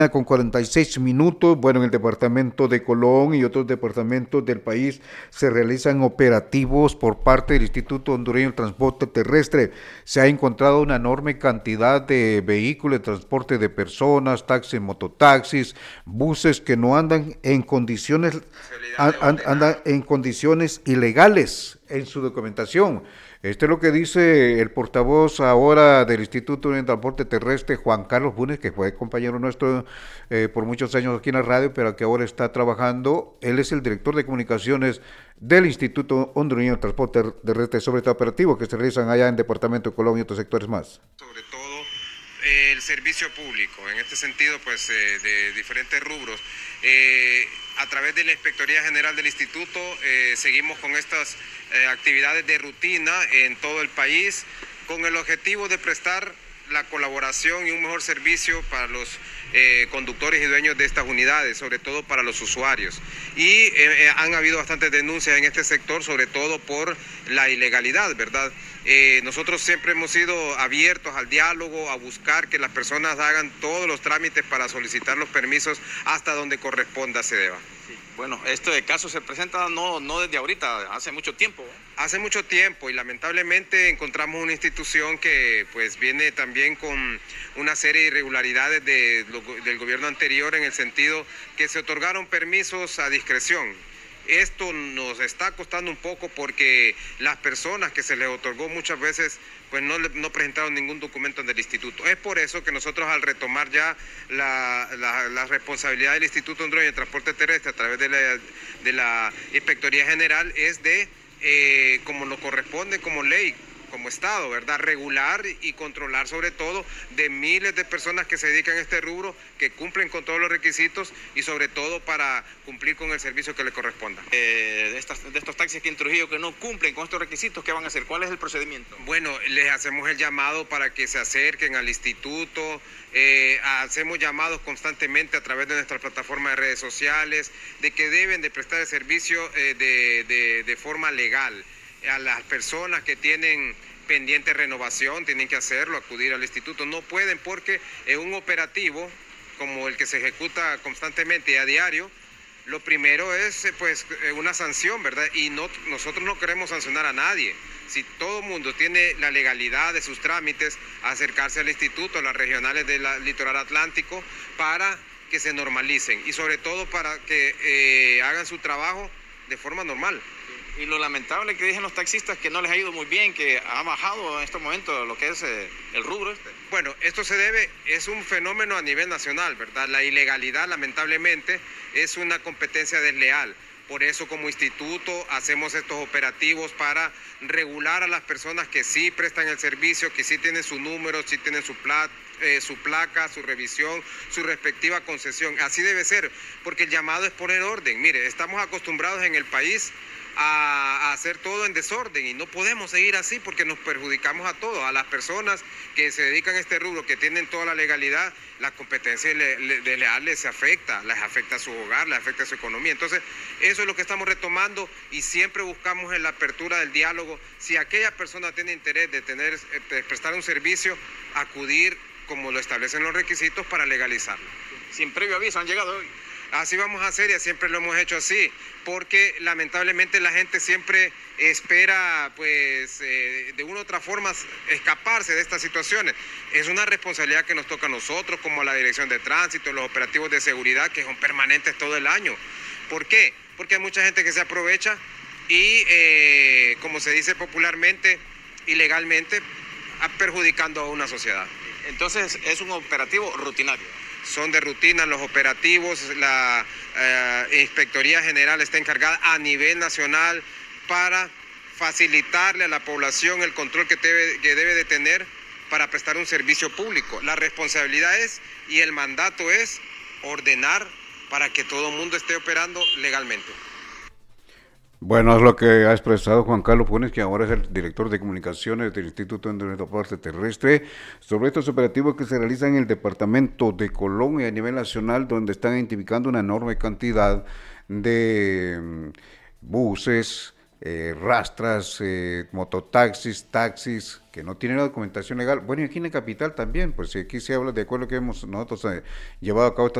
con 46 minutos. Bueno, en el departamento de Colón y otros departamentos del país se realizan operativos por parte del Instituto Hondureño del Transporte Terrestre. Se ha encontrado una enorme cantidad de vehículos de transporte de personas, taxis, mototaxis, buses que no andan en condiciones, andan en condiciones ilegales en su documentación. Esto es lo que dice el portavoz ahora del Instituto de Transporte Terrestre, Juan Carlos Funes, que fue compañero nuestro por muchos años aquí en la radio, pero que ahora está trabajando. Él es el director de comunicaciones del Instituto Hondureño de Transporte Terrestre sobre este operativo que se realizan allá en Departamento de Colombia y otros sectores más. Sobre todo el servicio público, en este sentido, pues de diferentes rubros. A través de la Inspectoría General del Instituto seguimos con estas actividades de rutina en todo el país con el objetivo de prestar la colaboración y un mejor servicio para los conductores y dueños de estas unidades, sobre todo para los usuarios. Y han habido bastantes denuncias en este sector, sobre todo por la ilegalidad, ¿verdad? Nosotros siempre hemos sido abiertos al diálogo, a buscar que las personas hagan todos los trámites para solicitar los permisos hasta donde corresponda se deba. Sí. Bueno, este caso se presenta no desde ahorita, hace mucho tiempo. Hace mucho tiempo, y lamentablemente encontramos una institución que pues viene también con una serie de irregularidades del gobierno anterior, en el sentido que se otorgaron permisos a discreción. Esto nos está costando un poco porque las personas que se les otorgó muchas veces pues no presentaron ningún documento del instituto. Es por eso que nosotros, al retomar ya la responsabilidad del Instituto Hondureño de Transporte Terrestre a través de la Inspectoría General, es de, como nos corresponde como ley, como Estado, ¿verdad?, regular y controlar sobre todo de miles de personas que se dedican a este rubro, que cumplen con todos los requisitos y sobre todo para cumplir con el servicio que les corresponda. De estos taxis aquí en Trujillo que no cumplen con estos requisitos, ¿qué van a hacer? ¿Cuál es el procedimiento? Bueno, les hacemos el llamado para que se acerquen al instituto, hacemos llamados constantemente a través de nuestra plataforma de redes sociales, de que deben de prestar el servicio de forma legal. A las personas que tienen pendiente renovación tienen que hacerlo, acudir al instituto. No pueden, porque en un operativo como el que se ejecuta constantemente y a diario, lo primero es pues una sanción, ¿verdad? Y nosotros no queremos sancionar a nadie. Si todo el mundo tiene la legalidad de sus trámites, acercarse al instituto, a las regionales del litoral atlántico, para que se normalicen y sobre todo para que hagan su trabajo de forma normal. Y lo lamentable que dicen los taxistas, que no les ha ido muy bien, que ha bajado en estos momentos lo que es el rubro este. Bueno, esto se debe, es un fenómeno a nivel nacional, ¿verdad? La ilegalidad, lamentablemente, es una competencia desleal. Por eso, como instituto, hacemos estos operativos para regular a las personas que sí prestan el servicio, que sí tienen su número, sí tienen su placa, su revisión, su respectiva concesión. Así debe ser, porque el llamado es poner orden. Mire, estamos acostumbrados en el país a hacer todo en desorden y no podemos seguir así, porque nos perjudicamos a todos, a las personas que se dedican a este rubro, que tienen toda la legalidad. La competencia desleal les afecta a su hogar, les afecta a su economía. Entonces, eso es lo que estamos retomando y siempre buscamos en la apertura del diálogo. Si aquella persona tiene interés de prestar un servicio, acudir como lo establecen los requisitos para legalizarlo. Sin previo aviso han llegado hoy. Así vamos a hacer, y siempre lo hemos hecho así, porque lamentablemente la gente siempre espera, pues, de una u otra forma escaparse de estas situaciones. Es una responsabilidad que nos toca a nosotros, como la Dirección de Tránsito, los operativos de seguridad, que son permanentes todo el año. ¿Por qué? Porque hay mucha gente que se aprovecha y, como se dice popularmente, ilegalmente, perjudicando a una sociedad. Entonces, es un operativo rutinario. Son de rutina los operativos. La Inspectoría General está encargada a nivel nacional para facilitarle a la población el control que debe de tener para prestar un servicio público. La responsabilidad y el mandato es ordenar para que todo el mundo esté operando legalmente. Bueno, es lo que ha expresado Juan Carlos Funes, que ahora es el director de comunicaciones del Instituto de Transporte Terrestre, sobre estos operativos que se realizan en el departamento de Colón y a nivel nacional, donde están identificando una enorme cantidad de buses, rastras, mototaxis, taxis que no tienen la documentación legal. Bueno, y aquí en la capital también, pues aquí se habla de acuerdo que hemos nosotros llevado a cabo esta